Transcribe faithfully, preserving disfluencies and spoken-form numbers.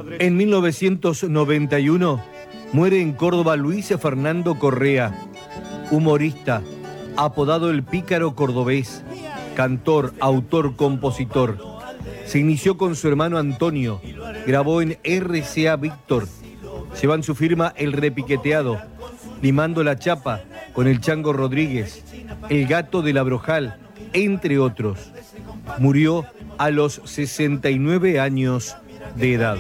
En mil novecientos noventa y uno muere en Córdoba Luis Fernando Correa, humorista, apodado el Pícaro Cordobés, cantor, autor, compositor. Se inició con su hermano Antonio, grabó en R C A Víctor, llevan su firma El Repiqueteado, Limando la Chapa con el Chango Rodríguez, El Gato de la Brojal, entre otros. Murió a los sesenta y nueve años de edad.